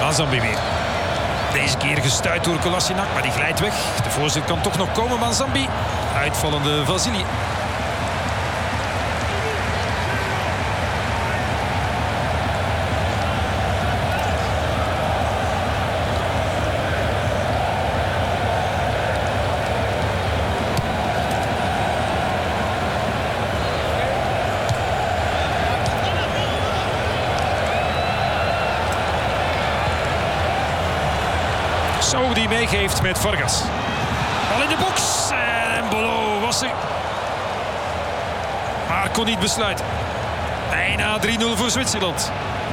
Manzambi weer. Deze keer gestuit door Kolasinac, maar die glijdt weg. De voorzet kan toch nog komen, Manzambi. Uitvallende Vasili. Zo, die meegeeft met Vargas. Bal in de box. En Bolo was er. Maar kon niet besluiten. Bijna 3-0 voor Zwitserland.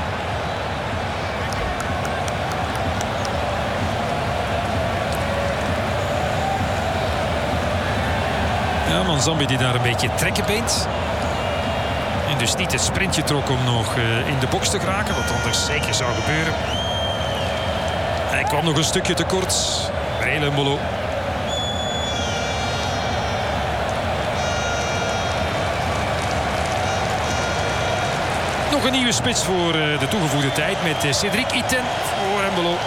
Ja, Manzambi die daar een beetje trekken beent. En dus niet het sprintje trok om nog in de box te geraken. Wat anders zeker zou gebeuren. Hij kwam nog een stukje tekort. Brele Mbolo. Nog een nieuwe spits voor de toegevoegde tijd met Cédric Itten voor Mbolo.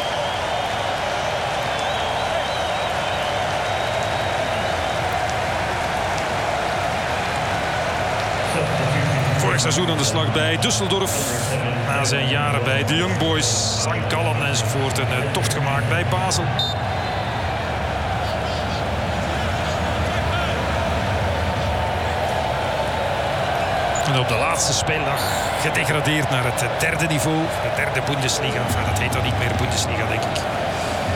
Vorig seizoen aan de slag bij Düsseldorf. Na zijn jaren bij de Young Boys, St. Gallen enzovoort. Een tocht gemaakt bij Basel. En op de laatste speeldag gedegradeerd naar het derde niveau. De derde Bundesliga. Enfin, dat heet dan niet meer Bundesliga, denk ik.